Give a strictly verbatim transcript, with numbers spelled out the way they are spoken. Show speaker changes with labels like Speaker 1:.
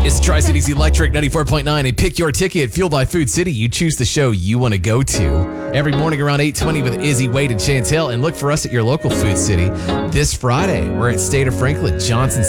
Speaker 1: It's Tri-Cities Electric ninety-four point nine and pick your ticket. Fueled by Food City. You choose the show you want to go to. Every morning around eight twenty with Izzy, Wade, and Chantel. And look for us at your local Food City this Friday. We're at State of Franklin, Johnson